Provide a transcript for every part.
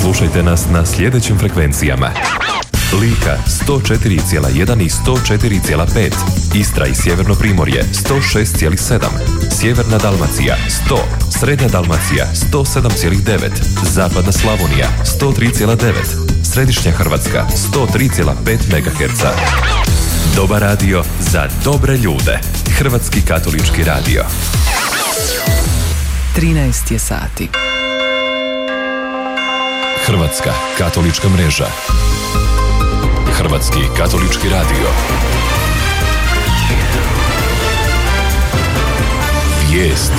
Slušajte nas na sljedećim frekvencijama: Lika 104,1 i 104,5, Istra i Sjeverno Primorje 106,7, Sjeverna Dalmacija 100, Srednja Dalmacija 107,9, Zapadna Slavonija 103,9, Središnja Hrvatska 103,5 MHz. Dobar radio za dobre ljude. Hrvatski katolički radio. 13 je sati. Hrvatska katolička mreža. Hrvatski katolički radio. Vijesti.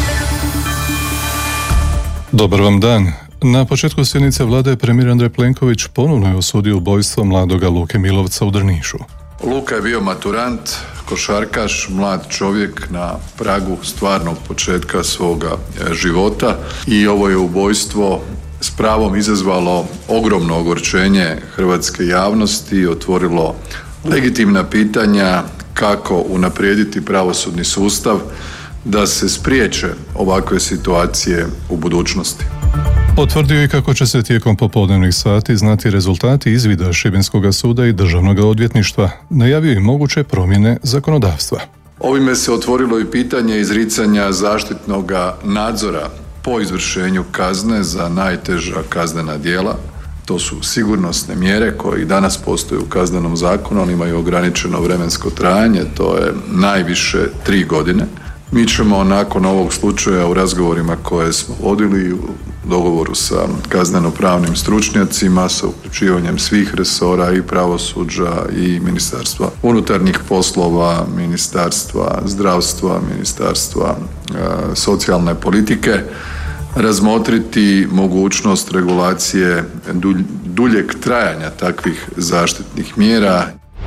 Dobar vam dan. Na početku sjednice vlade premijer Andrej Plenković ponovno je osudio ubojstvo mladoga Luke Milovca u Drnišu. Luka je bio maturant, košarkaš, mlad čovjek na pragu stvarnog početka svoga života i ovo je ubojstvo s pravom izazvalo ogromno ogorčenje hrvatske javnosti i otvorilo legitimna pitanja kako unaprijediti pravosudni sustav da se spriječe ovakve situacije u budućnosti. Potvrdio je kako će se tijekom popodnevnih sati znati rezultati izvida Šibenskog suda i Državnog odvjetništva. Najavio i moguće promjene zakonodavstva. Ovime se otvorilo i pitanje izricanja zaštitnog nadzora po izvršenju kazne za najteža kaznena djela. To su sigurnosne mjere koje i danas postoje u Kaznenom zakonu, ali imaju ograničeno vremensko trajanje, to je najviše 3 godine. Mi ćemo nakon ovog slučaja u razgovorima koje smo vodili u dogovoru sa kazneno-pravnim stručnjacima, sa uključivanjem svih resora i pravosuđa i Ministarstva unutarnjih poslova, Ministarstva zdravstva, Ministarstva socijalne politike, razmotriti mogućnost regulacije duljeg trajanja takvih zaštitnih mjera.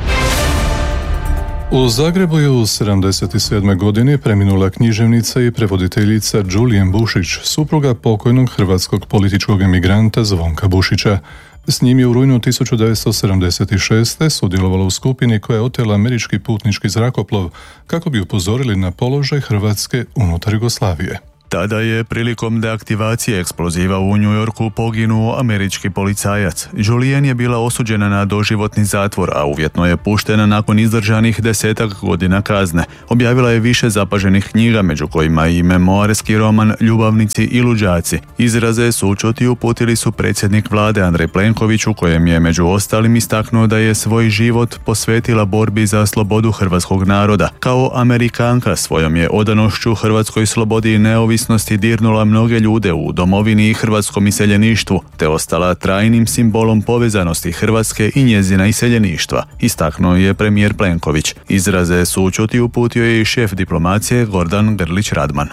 U Zagrebu je u 77. godini preminula književnica i prevoditeljica Đulijen Bušić, supruga pokojnog hrvatskog političkog emigranta Zvonka Bušića. S njim je u rujnu 1976. sudjelovala u skupini koja je otela američki putnički zrakoplov kako bi upozorili na položaj Hrvatske unutar Jugoslavije. Tada je prilikom deaktivacije eksploziva u New Yorku poginuo američki policajac. Julian je bila osuđena na doživotni zatvor, a uvjetno je puštena nakon izdržanih 10 godina kazne. Objavila je više zapaženih knjiga, među kojima i memoarski roman Ljubavnici i luđaci. Izraze sućuti uputili su predsjednik vlade Andrej Plenković, u kojem je među ostalim istaknuo da je svoj život posvetila borbi za slobodu hrvatskog naroda. Kao Amerikanka svojom je odanošću hrvatskoj slobodi i neovisnosti dirnula mnoge ljude u domovini i hrvatskom iseljeništvu, te ostala trajnim simbolom povezanosti Hrvatske i njezina iseljeništva, istaknuo je premijer Plenković. Izraze sućuti uputio je i šef diplomacije Gordan Grlić-Radman.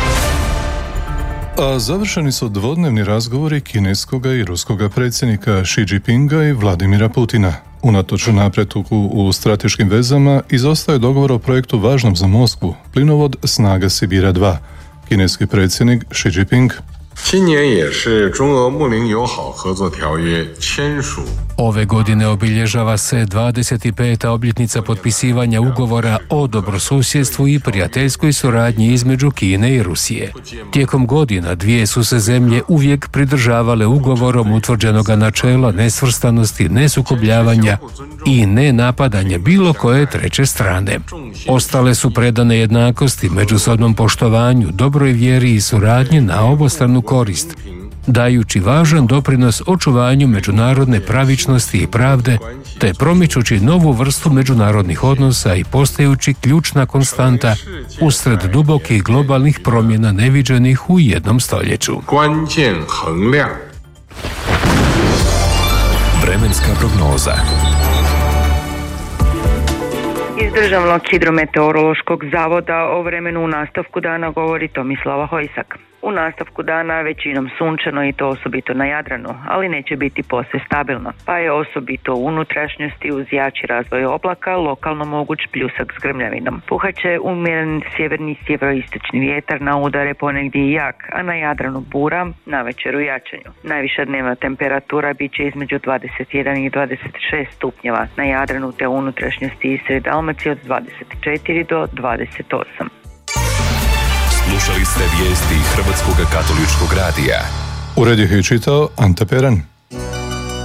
A završeni su dvodnevni razgovori kineskoga i ruskoga predsjednika Xi Jinpinga i Vladimira Putina. Unatoč napretku u strateškim vezama izostaje dogovor o projektu važnom za Moskvu, plinovod Snaga Sibira 2. Kineski predsjednik Xi Jinping. Ove godine obilježava se 25. obljetnica potpisivanja ugovora o dobrosusjedstvu i prijateljskoj suradnji između Kine i Rusije. Tijekom godina dvije su se zemlje uvijek pridržavale ugovorom utvrđenoga načela nesvrstanosti, nesukobljavanja i nenapadanja bilo koje treće strane. Ostale su predane jednakosti, međusobnom poštovanju, dobroj vjeri i suradnji na obostranu korist, dajući važan doprinos očuvanju međunarodne pravičnosti i pravde, te promičući novu vrstu međunarodnih odnosa i postajući ključna konstanta usred dubokih globalnih promjena neviđenih u jednom stoljeću. Vremenska prognoza. Iz Državnog hidrometeorološkog zavoda o vremenu u nastavku dana govori Tomislava Hojsak. U nastavku dana većinom sunčano i to osobito na Jadranu, ali neće biti posve stabilno, pa je osobito u unutrašnjosti uz jači razvoj oblaka lokalno moguć pljusak s grmljavinom. Puhaće umjeren sjeverni sjeveroistočni vjetar, na udare ponegdje i jak, a na Jadranu bura, navečer u jačanju. Najviša dnevna temperatura bit će između 21 i 26 stupnjeva, na Jadranu te unutrašnjosti i sred Dalmacije od 24 do 28. Slušali ste vijesti Hrvatskog katoličkog radija. Ured je čitao Ante Peran.